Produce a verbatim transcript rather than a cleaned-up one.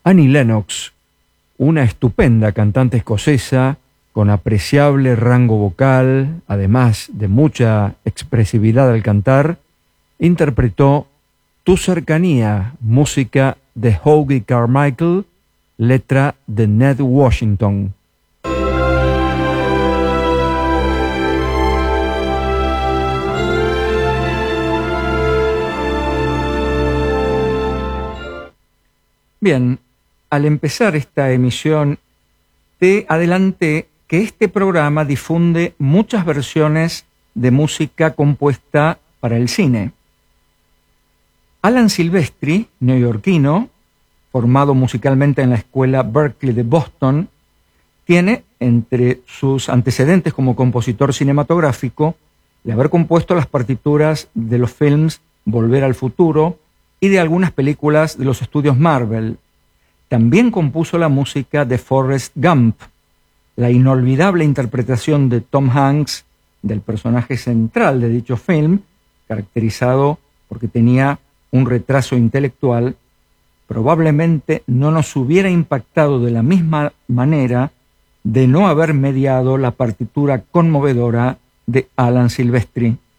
Annie Lennox, una estupenda cantante escocesa con apreciable rango vocal, además de mucha expresividad al cantar, interpretó Tu cercanía, música de Hoagy Carmichael, letra de Ned Washington. Bien, al empezar esta emisión, te adelanté que este programa difunde muchas versiones de música compuesta para el cine. Alan Silvestri, neoyorquino, formado musicalmente en la escuela Berklee de Boston, tiene entre sus antecedentes como compositor cinematográfico el haber compuesto las partituras de los films Volver al Futuro y de algunas películas de los estudios Marvel. También compuso la música de Forrest Gump, la inolvidable interpretación de Tom Hanks del personaje central de dicho film, caracterizado porque tenía un retraso intelectual, probablemente no nos hubiera impactado de la misma manera de no haber mediado la partitura conmovedora de Alan Silvestri.